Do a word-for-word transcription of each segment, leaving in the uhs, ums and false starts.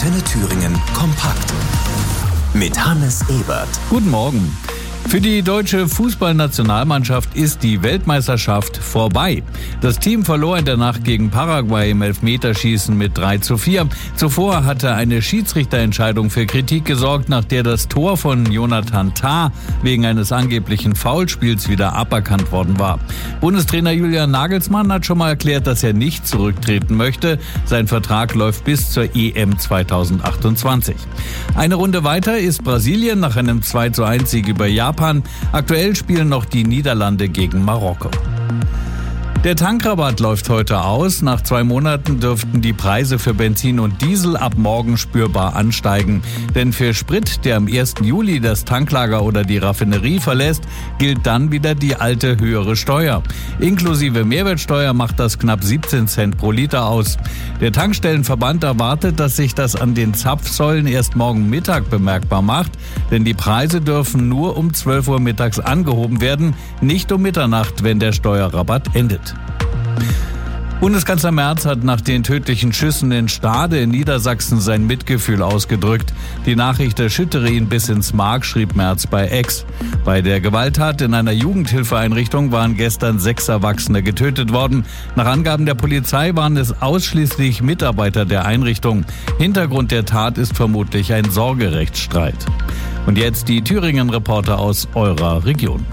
Antenne Thüringen kompakt mit Hannes Ebert. Guten Morgen. Für die deutsche Fußballnationalmannschaft ist die Weltmeisterschaft vorbei. Das Team verlor in der Nacht gegen Paraguay im Elfmeterschießen mit drei zu vier. Zuvor hatte eine Schiedsrichterentscheidung für Kritik gesorgt, nach der das Tor von Jonathan Tah wegen eines angeblichen Foulspiels wieder aberkannt worden war. Bundestrainer Julian Nagelsmann hat schon mal erklärt, dass er nicht zurücktreten möchte. Sein Vertrag läuft bis zur E M zweitausendachtundzwanzig. Eine Runde weiter ist Brasilien nach einem zwei zu eins Sieg über Japan. Aktuell spielen noch die Niederlande gegen Marokko. Der Tankrabatt läuft heute aus. Nach zwei Monaten dürften die Preise für Benzin und Diesel ab morgen spürbar ansteigen. Denn für Sprit, der am ersten Juli das Tanklager oder die Raffinerie verlässt, gilt dann wieder die alte höhere Steuer. Inklusive Mehrwertsteuer macht das knapp siebzehn Cent pro Liter aus. Der Tankstellenverband erwartet, dass sich das an den Zapfsäulen erst morgen Mittag bemerkbar macht. Denn die Preise dürfen nur um zwölf Uhr mittags angehoben werden, nicht um Mitternacht, wenn der Steuerrabatt endet. Bundeskanzler Merz hat nach den tödlichen Schüssen in Stade in Niedersachsen sein Mitgefühl ausgedrückt. Die Nachricht erschüttere ihn bis ins Mark, schrieb Merz bei X. Bei der Gewalttat in einer Jugendhilfeeinrichtung waren gestern sechs Erwachsene getötet worden. Nach Angaben der Polizei waren es ausschließlich Mitarbeiter der Einrichtung. Hintergrund der Tat ist vermutlich ein Sorgerechtsstreit. Und jetzt die Thüringen-Reporter aus eurer Region.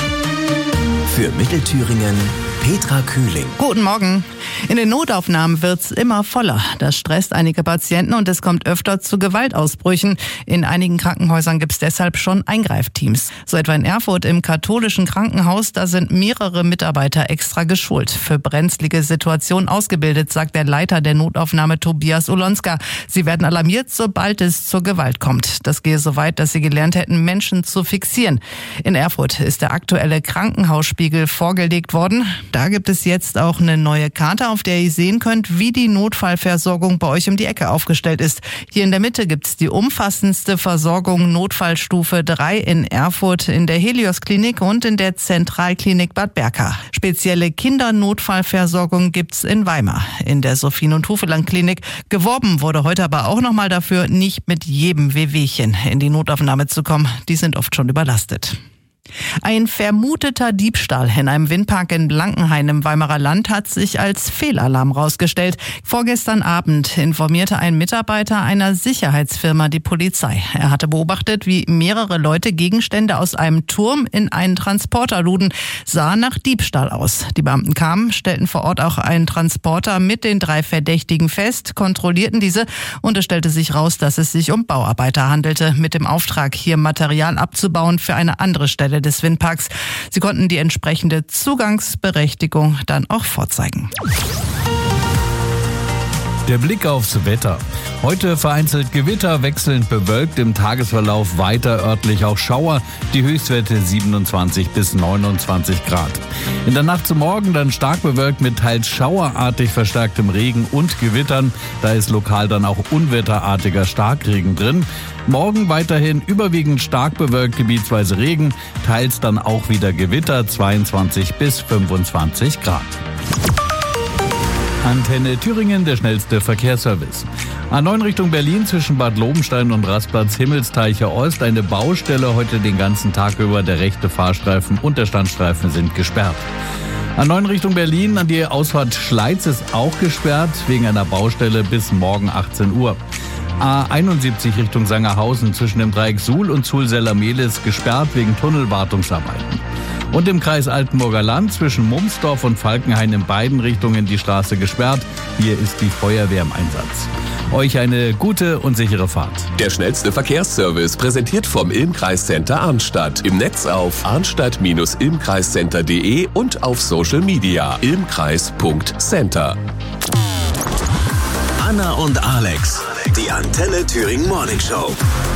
Für Mittelthüringen Petra Kühling. Guten Morgen. In den Notaufnahmen wird's immer voller. Das stresst einige Patienten und es kommt öfter zu Gewaltausbrüchen. In einigen Krankenhäusern gibt's deshalb schon Eingreifteams. So etwa in Erfurt im katholischen Krankenhaus. Da sind mehrere Mitarbeiter extra geschult, für brenzlige Situationen ausgebildet, sagt der Leiter der Notaufnahme Tobias Olonska. Sie werden alarmiert, sobald es zur Gewalt kommt. Das gehe so weit, dass sie gelernt hätten, Menschen zu fixieren. In Erfurt ist der aktuelle Krankenhausspiegel vorgelegt worden. Da gibt es jetzt auch eine neue Karte, auf der ihr sehen könnt, wie die Notfallversorgung bei euch um die Ecke aufgestellt ist. Hier in der Mitte gibt es die umfassendste Versorgung Notfallstufe drei in Erfurt, in der Helios-Klinik und in der Zentralklinik Bad Berka. Spezielle Kindernotfallversorgung gibt's in Weimar, in der Sophien- und Hufeland-Klinik. Geworben wurde heute aber auch nochmal dafür, nicht mit jedem Wehwehchen in die Notaufnahme zu kommen. Die sind oft schon überlastet. Ein vermuteter Diebstahl in einem Windpark in Blankenhain im Weimarer Land hat sich als Fehlalarm rausgestellt. Vorgestern Abend informierte ein Mitarbeiter einer Sicherheitsfirma die Polizei. Er hatte beobachtet, wie mehrere Leute Gegenstände aus einem Turm in einen Transporter luden. Sah nach Diebstahl aus. Die Beamten kamen, stellten vor Ort auch einen Transporter mit den drei Verdächtigen fest, kontrollierten diese und es stellte sich raus, dass es sich um Bauarbeiter handelte, mit dem Auftrag, hier Material abzubauen für eine andere Stelle des Windparks. Sie konnten die entsprechende Zugangsberechtigung dann auch vorzeigen. Der Blick aufs Wetter. Heute vereinzelt Gewitter, wechselnd bewölkt, im Tagesverlauf weiter örtlich auch Schauer, die Höchstwerte siebenundzwanzig bis neunundzwanzig Grad. In der Nacht zum Morgen dann stark bewölkt mit teils schauerartig verstärktem Regen und Gewittern. Da ist lokal dann auch unwetterartiger Starkregen drin. Morgen weiterhin überwiegend stark bewölkt, gebietsweise Regen, teils dann auch wieder Gewitter, zweiundzwanzig bis fünfundzwanzig Grad. Antenne Thüringen, der schnellste Verkehrsservice. A neun Richtung Berlin zwischen Bad Lobenstein und Rastplatz Himmelsteiche Ost. Eine Baustelle heute den ganzen Tag über. Der rechte Fahrstreifen und der Standstreifen sind gesperrt. A neun Richtung Berlin an die Ausfahrt Schleiz ist auch gesperrt wegen einer Baustelle bis morgen achtzehn Uhr. A einundsiebzig Richtung Sangerhausen zwischen dem Dreieck Suhl und Suhl-Sellermelis gesperrt wegen Tunnelwartungsarbeiten. Und im Kreis Altenburger Land zwischen Mumsdorf und Falkenhain in beiden Richtungen die Straße gesperrt. Hier ist die Feuerwehr im Einsatz. Euch eine gute und sichere Fahrt. Der schnellste Verkehrsservice präsentiert vom Ilmkreiscenter Arnstadt. Im Netz auf arnstadt Bindestrich ilmkreiscenter punkt de und auf Social Media ilmkreis Punkt center. Anna und Alex, die Antenne Thüringen Morning Show.